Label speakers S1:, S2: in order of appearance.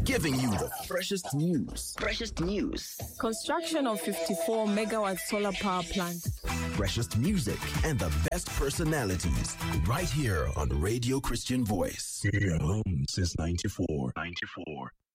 S1: giving you the freshest news.
S2: Construction of 54 megawatt solar power plant.
S1: Freshest music and the best personalities right here on Radio Christian Voice.
S3: Here home since 94.